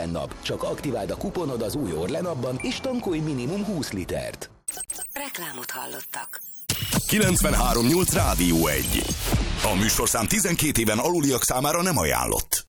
minden nap. Csak aktiváld a kuponod az új Orlen appban, és tankolj minimum 20 litert. Reklámot hallottak. 93.8 Rádió 1. A műsorszám 12 éven aluliak számára nem ajánlott.